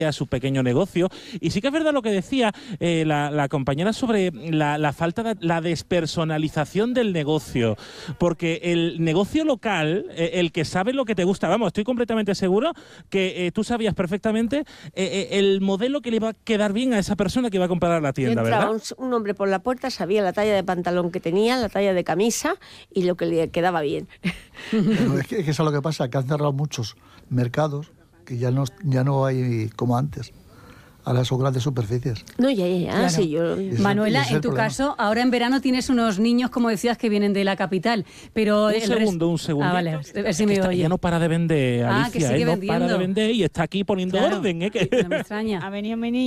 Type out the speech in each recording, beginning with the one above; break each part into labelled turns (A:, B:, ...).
A: a su pequeño negocio. Y sí que es verdad lo que decía la compañera sobre la falta de la despersonalización del negocio, porque el negocio local, el que sabe lo que te gusta, vamos, estoy completamente seguro que tú sabías perfectamente el modelo que le iba a quedar bien a esa persona que iba a comprar a la tienda,
B: entraba
A: ¿verdad?
B: un hombre por la puerta, sabía la talla de pantalón que tenía, la talla de camisa y lo que le quedaba bien.
C: Pero es que eso es lo que pasa, que han cerrado muchos mercados que ya no hay como antes. Ahora son grandes superficies.
B: No, ya,
D: Claro.
B: sí, yo...
D: Manuela,
C: ese es
D: en tu
C: el problema.
D: caso, ahora en verano tienes unos niños, como decías, que vienen de la capital, pero...
A: Un segundo.
D: Ah, vale, a ver si me oye.
A: Ya no para de vender, Alicia,
D: que sigue
A: no
D: vendiendo.
A: para de vender y está aquí poniendo orden,
D: Que no me extraña.
E: Ha venido mi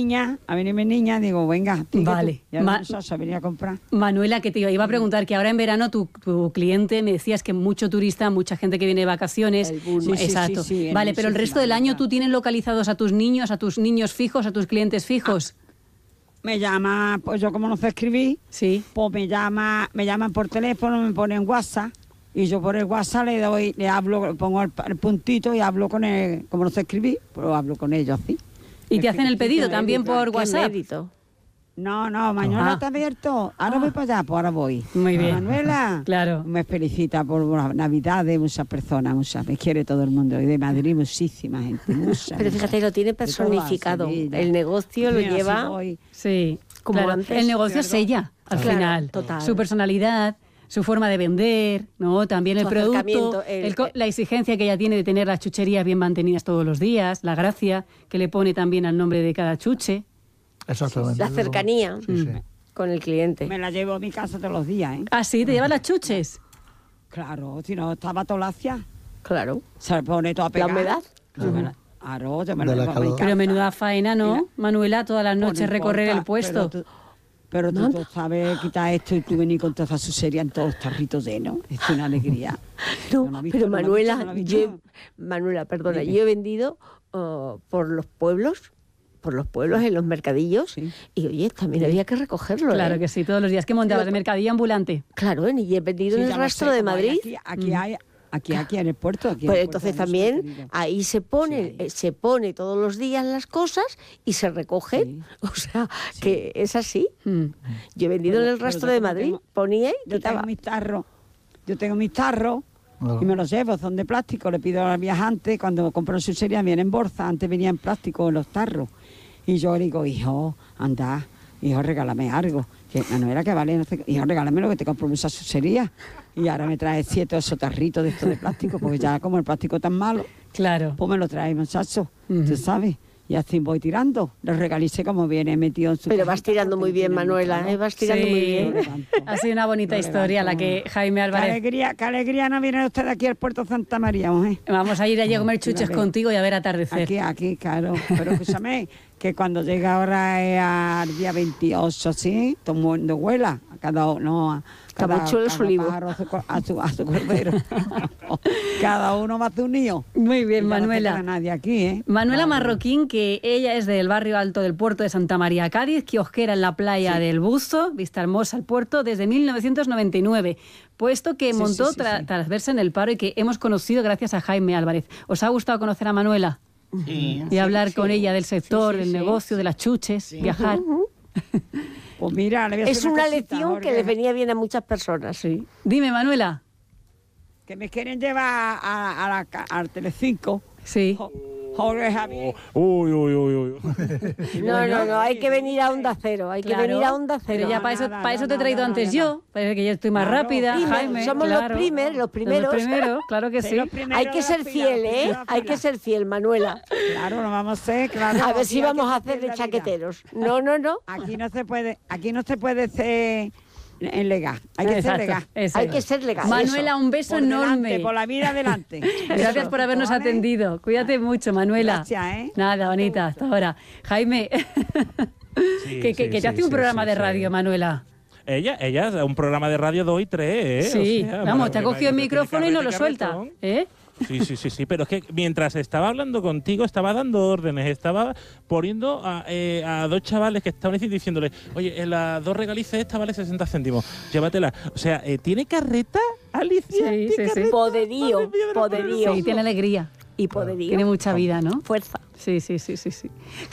E: niña, digo, venga,
D: Vale.
E: ya nosotros ha venido a comprar.
D: Manuela, que te iba a preguntar que ahora en verano tu cliente, me decías que mucho turista, mucha gente que viene de vacaciones.
B: El boom.
E: Sí,
D: Exacto.
E: sí,
D: Vale, pero el resto del año tú tienes localizados a tus niños fijos, a tus clientes fijos.
E: Me llama, pues yo como no sé escribir,
D: Sí.
E: pues me llaman por teléfono, me ponen WhatsApp y yo por el WhatsApp le hablo, pongo el puntito y hablo con él, como no sé escribir, pues hablo con ellos así.
D: Y te hacen el pedido también por
B: Qué
D: WhatsApp.
B: mérito.
E: No, mañana está abierto, ahora voy para allá, pues ahora voy.
D: Muy bien.
E: Manuela,
D: Claro.
E: me felicita por la Navidad de muchas personas, me quiere todo el mundo, y de Madrid muchísima gente, mucha.
B: Pero fíjate, lo tiene personificado. El negocio lo lleva...
D: Sí,
B: Como
D: claro.
B: antes.
D: El negocio es ella, al
B: Claro,
D: final.
B: total.
D: Su personalidad, su forma de vender, ¿no? También el
B: Su
D: producto,
B: acercamiento,
D: la exigencia que ella tiene de tener las chucherías bien mantenidas todos los días, la gracia que le pone también al nombre de cada chuche.
C: Exactamente.
B: La cercanía
C: Sí.
B: con el cliente.
E: Me la llevo a mi casa todos los días, ¿eh?
D: Ah, sí, te llevan las chuches.
E: Claro, si no estaba tolacia,
B: Claro.
E: se pone toda
B: La
E: pegada.
B: humedad.
E: Claro, yo me
C: De
E: la
C: la
E: llevo a mi
C: calor.
E: casa.
D: Pero menuda faena, ¿no?
E: Mira,
D: Manuela, todas las
E: pues no
D: noches recorrer
E: importa,
D: el puesto.
E: Pero tú sabes quitar esto y tú venir con toda esa sucería en todos los tarritos llenos. Es una alegría.
B: No,
E: Yo no he visto,
B: pero
E: no lo he
B: Manuela,
E: visto, no lo he visto.
B: Manuela, perdona,
E: Dime.
B: yo he vendido por los pueblos en los mercadillos,
E: Sí.
B: y oye, también había que recogerlo.
D: Claro que sí, todos los días que montabas de mercadillo ambulante.
B: Claro, y he vendido
E: Sí,
B: en el
E: ya lo
B: rastro
E: sé,
B: de
E: como hay
B: Madrid.
E: Aquí en el puerto. Aquí en
B: Pues
E: el puerto
B: entonces
E: de nosotros,
B: también
E: digo.
B: ahí se pone,
E: Sí.
B: se pone todos los días las cosas y se recogen.
E: Sí.
B: O sea, que es así.
D: Mm.
B: Yo he vendido en el
E: Pero
B: rastro
E: yo
B: de
E: como
B: Madrid,
E: tengo-
B: ponía y
E: Yo
B: quitaba.
E: tengo mis tarros
C: Claro.
E: y me los llevo, son de plástico. Le pido a la viajante, cuando compro su serie, viene en bolsa, antes venía en plástico en los tarros. Y yo le digo, hijo, anda, hijo, regálame algo. Que Manuela, que vale, no sé, hijo, regálame lo que te compro mucha sucería. Y ahora me trae 7 o 8 tarritos de estos de plástico, porque ya como el plástico tan malo,
D: Claro.
E: pues me lo trae, muchacho,
D: Ujú.
E: tú sabes. Y así voy tirando. Los regalicé como viene metido en su
B: Pero vas
E: cajita,
B: tirando muy
E: porque
B: bien,
E: tiene mucho
B: Manuela,
E: calor.
B: vas tirando
D: Sí.
B: muy bien.
D: Ha sido una bonita
E: Lo
D: historia la que
E: levanto.
D: Jaime
E: Qué
D: Álvarez...
E: alegría no viene usted aquí al puerto Santa María, mujer.
D: Vamos a ir allí a comer chuches
E: Mira,
D: contigo y a ver atardecer.
E: Aquí, claro. Pero escúchame, que cuando llega ahora al día 28, ¿sí? Todo el mundo huela. A cada uno...
B: Cabuchuelo olivo.
E: pájaro a su cordero. Cada uno va a hacer un nido.
D: Muy bien,
E: Y ya
D: Manuela.
E: No se queda nadie aquí, ¿eh?
D: Manuela Marroquín, que ella es del barrio alto del puerto de Santa María, Cádiz, kiosquera en la playa del Busto, vista hermosa al puerto, desde 1999, puesto que
E: Sí,
D: montó
E: sí, sí, sí.
D: tras verse en el paro y que hemos conocido gracias a Jaime Álvarez. ¿Os ha gustado conocer a Manuela? Y hablar con ella del sector, del negocio, de las chuches, viajar.
E: Pues mira, le voy a
B: Es
E: decir
B: una
E: cosita,
B: lección que
E: Jorge,
B: les venía bien a muchas personas.
D: Sí. Dime, Manuela.
E: Que me quieren llevar al Telecinco.
D: Sí.
E: Jorge Javier.
A: Uy.
B: No, hay que venir a Onda Cero, hay
D: Claro,
B: que venir a Onda Cero.
D: Pero ya para eso te he traído antes yo. Parece que yo estoy más
E: Claro,
D: rápida,
B: primer,
D: Jaime.
B: somos
D: claro.
B: los primeros.
D: Los primeros, claro que sí.
E: Los primeros
B: Hay que
E: de
B: ser
E: la fila,
B: fiel,
E: los
B: ¿eh?
E: primeros de la
B: Hay
E: fila.
B: que ser fiel, Manuela.
E: Claro, no vamos a ser, claro.
B: A ver
E: aquí
B: si
E: hay
B: vamos
E: que
B: a
E: ser
B: hacer de
E: fiel a la vida.
B: chaqueteros. No.
E: Aquí no se puede ser en legal. Hay que ser
D: Exacto,
E: legal.
D: eso
B: Hay
D: es.
B: que ser legal.
D: Manuela,
B: eso.
D: un beso
E: Por
D: enorme.
E: delante, por la vida adelante.
D: Gracias
E: Eso,
D: por habernos
E: ¿vale?
D: atendido. Cuídate mucho, Manuela.
E: Gracias, ¿eh?
D: Nada, bonita, hasta ahora. Jaime, que te hace un programa de radio, Manuela.
A: Ella es un programa de radio 2 y 3, ¿eh?
D: Sí,
A: O sea,
D: vamos, te ha cogido el
A: tiene
D: micrófono y no lo
A: carrete,
D: suelta.
A: carretón.
D: ¿Eh?
A: Sí, pero es que mientras estaba hablando contigo, estaba dando órdenes, estaba poniendo a dos chavales que estaban diciéndole, oye, en las 2 regalices esta vale 60 céntimos, llévatela. O sea, ¿tiene carreta, Alicia?
D: Sí,
A: ¿Tiene
D: sí, sí.
A: carreta?
B: Poderío,
A: Madre mía de la
B: poderío.
D: Sí, tiene alegría.
B: Y poderío.
D: Tiene mucha vida, ¿no?
B: Fuerza.
D: Sí.